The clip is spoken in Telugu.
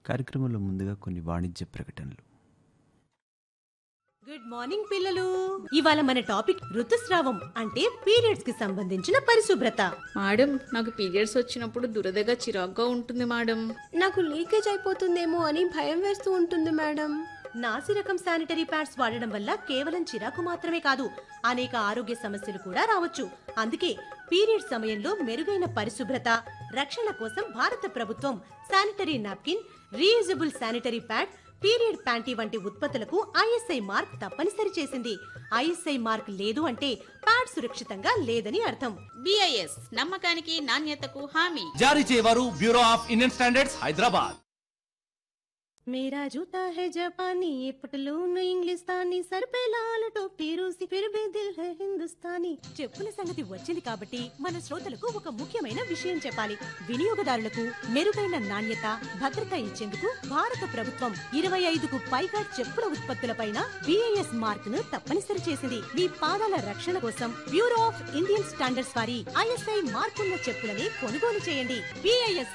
కార్యక్రమంలో ముందుగా కొన్ని వాణిజ్య ప్రకటనలు. గుడ్ మార్నింగ్ పిల్లలు. ఇవాళ మన టాపిక్ ఋతుస్రావం అంటే పీరియడ్స్ కి సంబంధించిన పరిశుభ్రత. మేడం, నాకు పీరియడ్స్ వచ్చినప్పుడు దురదగా చిరాగ్గా ఉంటుంది మేడం. నాకు లీకేజ్ అయిపోతుందేమో అని భయం వేస్తూ ఉంటుంది మేడం. నాసి రకం శానిటరీ ప్యాడ్స్ వాడడం వల్ల కేవలం చిరాకు మాత్రమే కాదు, అనేక ఆరోగ్య సమస్యలు కూడా రావచ్చు. అందుకే పీరియడ్ సమయంలో మెరుగైన పరిశుభ్రత, రక్షణ కోసం భారత ప్రభుత్వం sanitary napkin, reusable sanitary pad, period panty వంటి ఉత్పత్తులకు ఐఎస్ఐ మార్క్ తప్పనిసరి చేసింది. ఐఎస్ఐ మార్క్ లేదు అంటే ప్యాడ్ సురక్షితంగా లేదని అర్థం. బిఐఎస్ నమ్మకానికి నాణ్యతకు హామీ. జారీ చేయవారు bureau of Indian standards, Hyderabad. मेरा जूता है जापानी, ये पटलून इंग्लिस्तानी, सर पे लाल टोपी रूसी, फिर भी दिल है हिंदुस्तानी. చెప్పుల సంగతి వచ్చింది కాబట్టి మన శ్రోతలకు ఒక ముఖ్యమైన విషయం చెప్పాలి. వినియోగదారులకు మెరుగైన నాణ్యత, భద్రత ఇచ్చేందుకు భారత ప్రభుత్వం 25కు పైగా చెప్పుల ఉత్పత్తులపైన బిఐఎస్ మార్క్ ను తప్పనిసరి చేసింది. మీ పాదాల రక్షణ కోసం బ్యూరో ఆఫ్ ఇండియన్ స్టాండర్డ్స్ వారి ఐఎస్ఐ మార్కున్న చెప్పులని కొనుగోలు చేయండి. బిఐఎస్